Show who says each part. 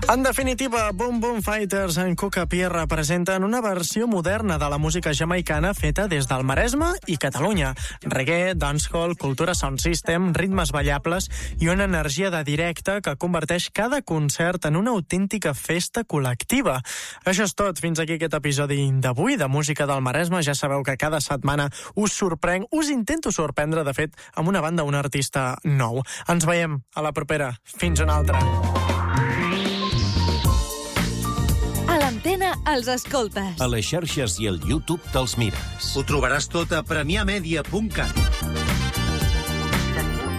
Speaker 1: En definitiva, Boom Boom Fighters en Cuca Pierra presenten una versió moderna de la música jamaicana feta des del Maresme i Catalunya. Reggae, dancehall, cultura sound system, ritmes ballables i una energia de directe que converteix cada concert en una autèntica festa col·lectiva. Això és tot. Fins aquí aquest episodi d'avui de Música del Maresme. Ja sabeu que cada setmana us sorprenc, us intento sorprendre, de fet, amb una banda o un artista nou. Ens veiem a la propera. Fins una altra.
Speaker 2: A l'antena els escoltes.
Speaker 3: A les xarxes i al YouTube te'ls mires.
Speaker 4: Ho trobaràs tot a premiamedia.cat.